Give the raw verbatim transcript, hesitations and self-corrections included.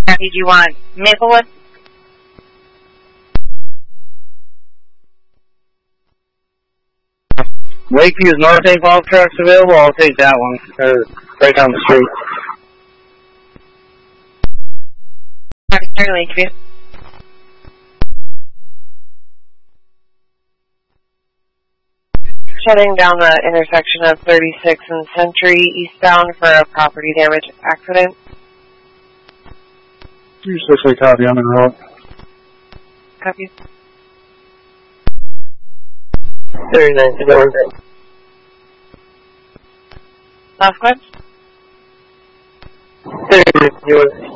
Did you want Maplewood? Lakeview's North St. Paul trucks available. I'll take that one. Or right down the street. Sure, Lakeview. Shutting down the intersection of thirty-six and Century eastbound for a property damage accident. You're especially copy on the road. Copy. thirty-nine to go. Last question? thirty-nine to go.